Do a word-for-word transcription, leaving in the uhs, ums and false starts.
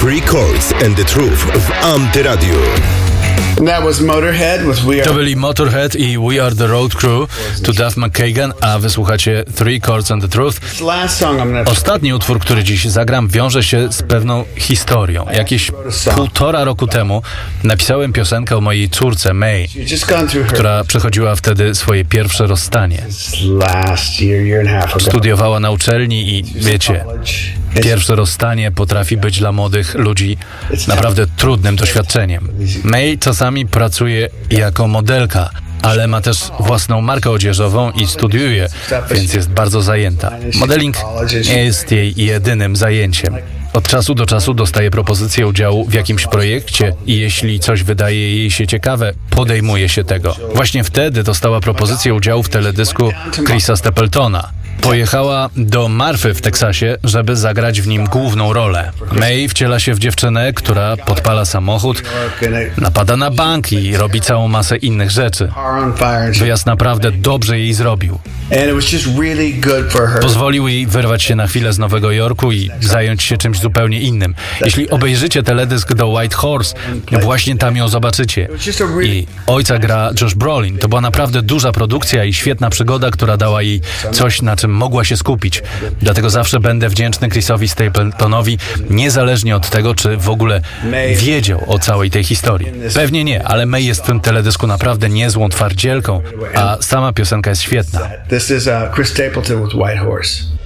Three Chords and the Truth w Antyradiu. That was Motorhead with We Are... To byli Motorhead i We Are the Road Crew, to Duff McKagan, a wysłuchacie Three Chords and the Truth. Ostatni utwór, który dziś zagram, wiąże się z pewną historią. Jakieś półtora roku temu napisałem piosenkę o mojej córce May, która przechodziła wtedy swoje pierwsze rozstanie. Studiowała na uczelni i wiecie, pierwsze rozstanie potrafi być dla młodych ludzi naprawdę trudnym doświadczeniem. May czasami pracuje jako modelka, ale ma też własną markę odzieżową i studiuje, więc jest bardzo zajęta. Modeling nie jest jej jedynym zajęciem. Od czasu do czasu dostaje propozycję udziału w jakimś projekcie i jeśli coś wydaje jej się ciekawe, podejmuje się tego. Właśnie wtedy dostała propozycję udziału w teledysku Chrisa Stapletona. Pojechała do Marfy w Teksasie, żeby zagrać w nim główną rolę. May wciela się w dziewczynę, która podpala samochód, napada na bank i robi całą masę innych rzeczy. Wyjazd naprawdę dobrze jej zrobił. Pozwolił jej wyrwać się na chwilę z Nowego Jorku i zająć się czymś zupełnie innym. Jeśli obejrzycie teledysk The White Horse, właśnie tam ją zobaczycie. I ojca gra Josh Brolin. To była naprawdę duża produkcja i świetna przygoda, która dała jej coś, na czym mogła się skupić. Dlatego zawsze będę wdzięczny Chrisowi Stapletonowi, niezależnie od tego, czy w ogóle wiedział o całej tej historii. Pewnie nie, ale May jest w tym teledysku naprawdę niezłą twardzielką, a sama piosenka jest świetna. This is uh, Chris Stapleton with White Horse.